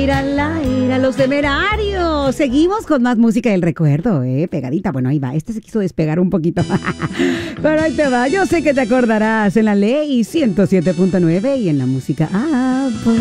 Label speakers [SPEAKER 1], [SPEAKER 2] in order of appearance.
[SPEAKER 1] a los Temerarios. Seguimos con más música del recuerdo, pegadita. Bueno, ahí va. Este se quiso despegar un poquito. Pero ahí te va. Yo sé que te acordarás en la Ley 107.9 y en la música.